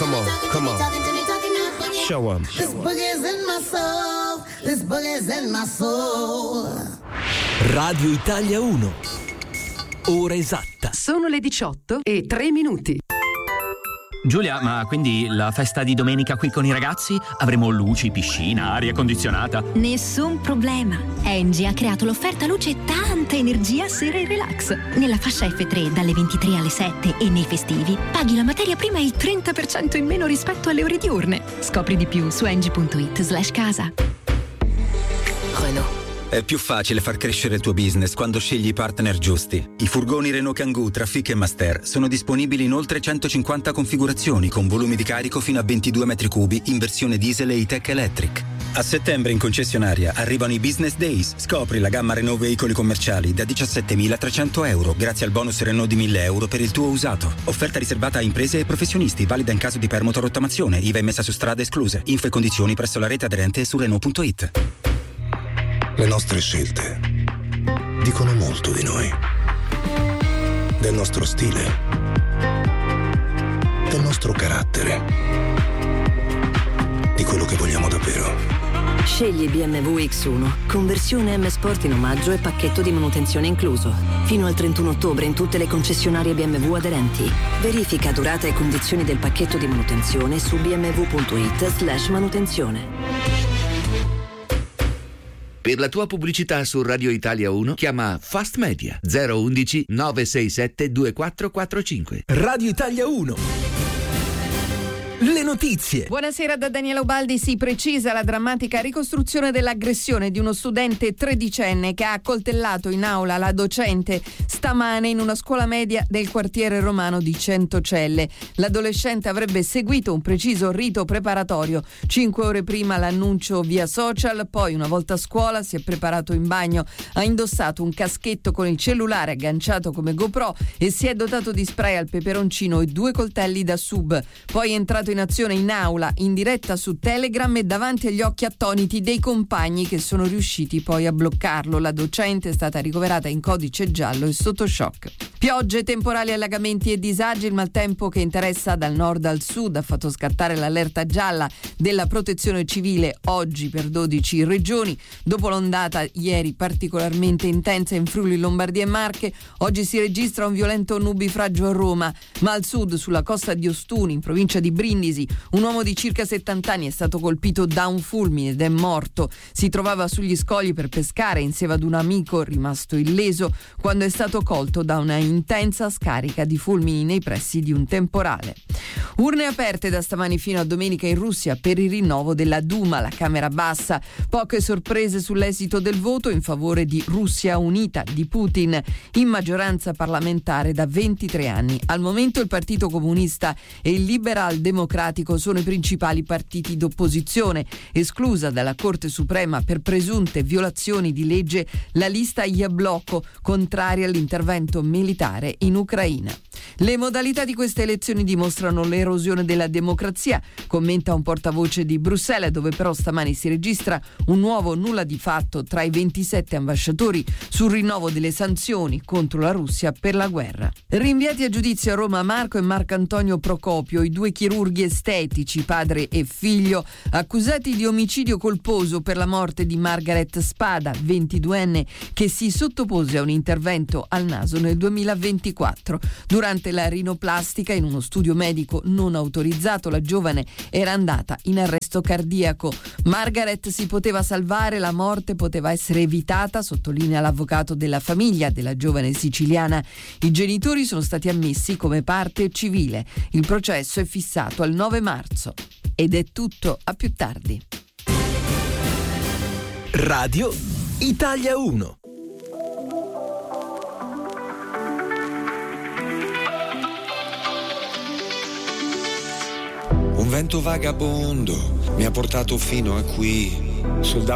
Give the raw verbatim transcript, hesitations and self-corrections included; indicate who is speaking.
Speaker 1: come on, come on. Show 'em.
Speaker 2: This boogie's in my soul. This boogie's in my soul.
Speaker 3: Radio Italia uno. Ora esatta.
Speaker 4: Sono le diciotto e tre minuti.
Speaker 5: Giulia, ma quindi la festa di domenica qui con i ragazzi? Avremo luci, piscina, aria condizionata?
Speaker 6: Nessun problema. Engie ha creato l'offerta luce e tanta energia sera e relax. Nella fascia F tre dalle ventitré alle sette e nei festivi paghi la materia prima il trenta per cento in meno rispetto alle ore diurne. Scopri di più su engie.it slash casa.
Speaker 7: Renault. È più facile far crescere il tuo business quando scegli i partner giusti. I furgoni Renault Kangoo, Trafic e Master sono disponibili in oltre centocinquanta configurazioni con volumi di carico fino a ventidue metri cubi in versione diesel e E-Tech Electric. A settembre in concessionaria arrivano i Business Days. Scopri la gamma Renault veicoli commerciali da diciassettemilatrecento euro grazie al bonus Renault di mille euro per il tuo usato. Offerta riservata a imprese e professionisti, valida in caso di permuta o rottamazione, I V A e messa su strada escluse. Info e condizioni presso la rete aderente su Renault punto it.
Speaker 8: Le nostre scelte dicono molto di noi, del nostro stile, del nostro carattere, di quello che vogliamo davvero.
Speaker 9: Scegli B M W X uno, conversione M Sport in omaggio e pacchetto di manutenzione incluso. Fino al trentuno ottobre in tutte le concessionarie B M W aderenti. Verifica durata e condizioni del pacchetto di manutenzione su bmw.it slash manutenzione.
Speaker 10: Per la tua pubblicità su Radio Italia uno chiama Fast Media zero undici nove sei sette due quattro quattro cinque.
Speaker 3: Radio Italia uno. Le notizie.
Speaker 11: Buonasera da Daniela Ubaldi. Si precisa la drammatica ricostruzione dell'aggressione di uno studente tredicenne che ha accoltellato in aula la docente stamane in una scuola media del quartiere romano di Centocelle. L'adolescente avrebbe seguito un preciso rito preparatorio. Cinque ore prima l'annuncio via social, poi una volta a scuola si è preparato in bagno, ha indossato un caschetto con il cellulare agganciato come GoPro e si è dotato di spray al peperoncino e due coltelli da sub. Poi è entrato in azione in aula, in diretta su Telegram e davanti agli occhi attoniti dei compagni che sono riusciti poi a bloccarlo. La docente è stata ricoverata in codice giallo e sotto shock. Piogge, temporali, allagamenti e disagi. Il maltempo che interessa dal nord al sud ha fatto scattare l'allerta gialla della Protezione Civile oggi per dodici regioni. Dopo l'ondata ieri particolarmente intensa in Friuli, Lombardia e Marche, oggi si registra un violento nubifragio a Roma, ma al sud, sulla costa di Ostuni, in provincia di Brindisi, un uomo di circa settanta anni è stato colpito da un fulmine ed è morto. Si trovava sugli scogli per pescare insieme ad un amico rimasto illeso quando è stato colto da una intensa scarica di fulmini nei pressi di un temporale. Urne aperte da stamani fino a domenica in Russia per il rinnovo della Duma, la Camera Bassa. Poche sorprese sull'esito del voto in favore di Russia Unita di Putin, in maggioranza parlamentare da ventitré anni. Al momento il Partito Comunista e il Liberal Democratico sono i principali partiti d'opposizione. Esclusa dalla Corte Suprema per presunte violazioni di legge la lista Jabloko, contraria all'intervento militare in Ucraina. Le modalità di queste elezioni dimostrano l'erosione della democrazia, commenta un portavoce di Bruxelles, dove però stamani si registra un nuovo nulla di fatto tra i ventisette ambasciatori sul rinnovo delle sanzioni contro la Russia per la guerra. Rinviati a giudizio a Roma Marco e Marcantonio Procopio, i due chirurghi estetici, padre e figlio, accusati di omicidio colposo per la morte di Margaret Spada, ventiduenne, che si sottopose a un intervento al naso nel duemilaventiquattro. Durante la rinoplastica in uno studio medico non autorizzato, la giovane era andata in arresto cardiaco. Margaret si poteva salvare, la morte poteva essere evitata, sottolinea l'avvocato della famiglia della giovane siciliana. I genitori sono stati ammessi come parte civile. Il processo è fissato al nove marzo. Ed è tutto, a più tardi.
Speaker 3: Radio Italia uno.
Speaker 12: Un vento vagabondo mi ha portato fino a qui, sul